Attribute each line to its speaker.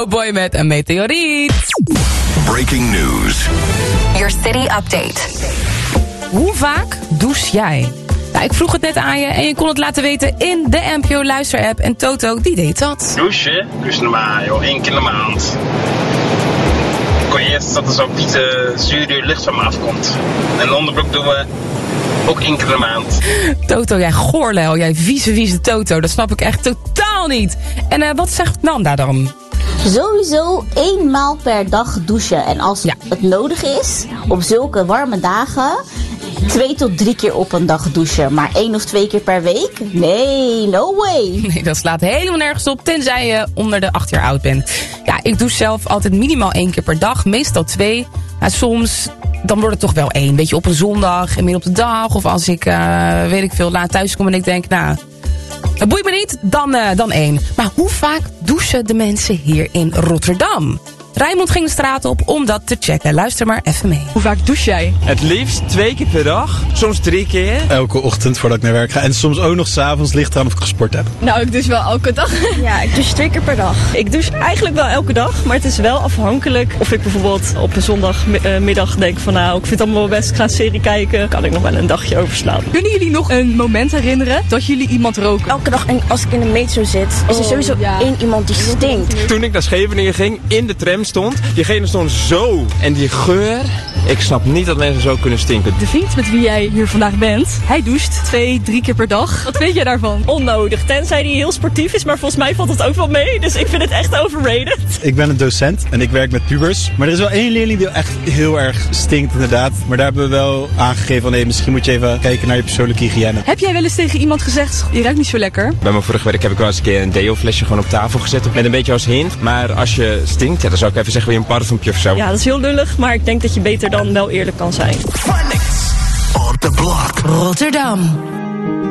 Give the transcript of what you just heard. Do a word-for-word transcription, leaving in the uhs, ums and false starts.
Speaker 1: Boy met een meteoriet.
Speaker 2: Breaking news.
Speaker 3: Your city update.
Speaker 1: Hoe vaak douche jij? Nou, ik vroeg het net aan je en je kon het laten weten in de N P O Luister-app. En Toto, die deed dat.
Speaker 4: Douchen? Dus normaal, joh, één keer in de maand. Ik kon eerst dat er zo'n vieze, zure lucht van me afkomt. En de onderbroek doen we ook één keer in de maand.
Speaker 1: Toto, jij goorlel, jij vieze, vieze Toto. Dat snap ik echt totaal niet. En uh, wat zegt Nanda dan?
Speaker 5: Sowieso eenmaal per dag douchen. En als
Speaker 1: Ja.
Speaker 5: het nodig is, op zulke warme dagen, twee tot drie keer op een dag douchen. Maar één of twee keer per week? Nee, no way.
Speaker 1: Nee, dat slaat helemaal nergens op, tenzij je onder de acht jaar oud bent. Ja, ik douche zelf altijd minimaal één keer per dag, meestal twee. Maar soms, dan wordt het toch wel één. Beetje op een zondag, en midden op de dag. Of als ik, uh, weet ik veel, laat thuis kom en ik denk, nou, dat boeit me niet, dan, uh, dan één. Maar hoe vaak douchen de mensen hier in Rotterdam? Rijnmond ging de straat op om dat te checken. Luister maar even mee.
Speaker 6: Hoe vaak douche jij?
Speaker 7: Het liefst twee keer per dag, soms drie keer.
Speaker 8: Elke ochtend voordat ik naar werk ga. En soms ook nog 's avonds, ligt eraan of ik gesport heb.
Speaker 6: Nou, ik douche wel elke dag.
Speaker 9: Ja, ik douche twee keer per dag. Ik douche eigenlijk wel elke dag, maar het is wel afhankelijk of ik bijvoorbeeld op een zondagmiddag denk van nou, ik vind het allemaal wel best, ik ga een serie kijken, kan ik nog wel een dagje overslaan.
Speaker 6: Kunnen jullie nog een moment herinneren dat jullie iemand roken?
Speaker 10: Elke dag en als ik in de metro zit, is er
Speaker 6: Oh,
Speaker 10: sowieso
Speaker 6: ja.
Speaker 10: één iemand die stinkt.
Speaker 7: Toen ik naar Scheveningen ging, in de tram stond, diegene stond zo. En die geur, ik snap niet dat mensen zo kunnen stinken.
Speaker 6: De vriend met wie jij hier vandaag bent, hij doucht twee, drie keer per dag. Wat vind jij daarvan?
Speaker 9: Onnodig, tenzij die heel sportief is, maar volgens mij valt het ook wel mee, dus ik vind het echt overrated.
Speaker 8: Ik ben een docent en ik werk met pubers. Maar er is wel één leerling die echt heel erg stinkt inderdaad. Maar daar hebben we wel aangegeven van nee, misschien moet je even kijken naar je persoonlijke hygiëne.
Speaker 6: Heb jij wel eens tegen iemand gezegd, je ruikt niet zo lekker?
Speaker 7: Bij mijn vorige werk heb ik wel eens een keer een deo-flesje gewoon op tafel gezet. Met een beetje als hint. Maar als je stinkt, ja, dan zou ik even zeggen weer een parfumpje of zo.
Speaker 9: Ja, dat is heel lullig, maar ik denk dat je beter dan wel eerlijk kan zijn.
Speaker 2: On the block.
Speaker 1: Rotterdam.